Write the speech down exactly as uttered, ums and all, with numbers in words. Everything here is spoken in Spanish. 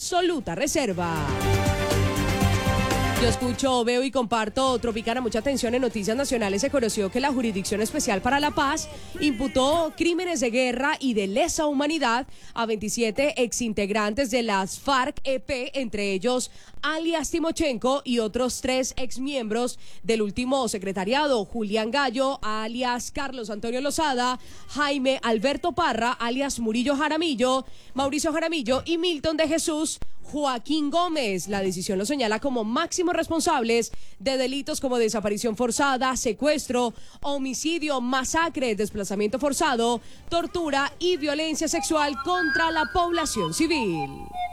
absoluta reserva. Yo escucho, veo y comparto Tropicana. Mucha atención. En Noticias Nacionales se conoció que la Jurisdicción Especial para la Paz imputó crímenes de guerra y de lesa humanidad a veintisiete exintegrantes de las FARC-E P, entre ellos alias Timochenko y otros tres exmiembros del último secretariado: Julián Gallo, alias Carlos Antonio Lozada, Jaime Alberto Parra, alias Murillo Jaramillo, Mauricio Jaramillo y Milton de Jesús Joaquín Gómez. La decisión los señala como máximos responsables de delitos como desaparición forzada, secuestro, homicidio, masacre, desplazamiento forzado, tortura y violencia sexual contra la población civil.